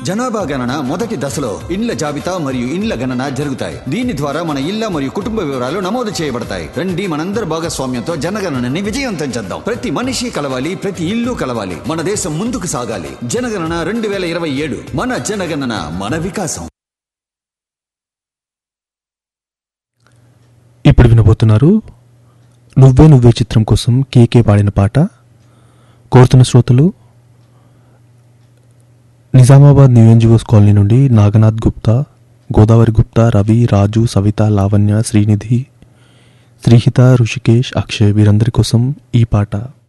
జనాభా గణన మొదటి దశలో ఇండ్ల జాబితా మరియు ఇండ్ల గణన జరుగుతాయి. దీని ద్వారా మన ఇళ్ల మరియు కుటుంబ వివరాలు నమోదు చేయబడతాయి. రండి మనందరి భాగస్వామ్యంతో జనగణనని విజయవంతం చేద్దాం. ప్రతి మనిషి కలవాలి, ప్రతి ఇల్లు కలవాలి. మన దేశం ముందుకు సాగాలి. జనగణన 2027. మన జనగణన, మన వికాసం. ఇప్పుడు వినబోతున్నారు నువ్వే నువ్వే చిత్రం కోసం కేకే పాడిన పాట. కోరుతున్న శ్రోతలు నిజామాబాద్ న్యూ ఎన్జిఓస్ కాలనీ నుండి నాగనాథ్ గుప్తా, గోదావరి గుప్తా, రవి, రాజు, సవిత, లావణ్య, శ్రీనిధి, శ్రీహిత, ఋషికేష్, అక్షయ్ వీరందరి కోసం ఈ పాట.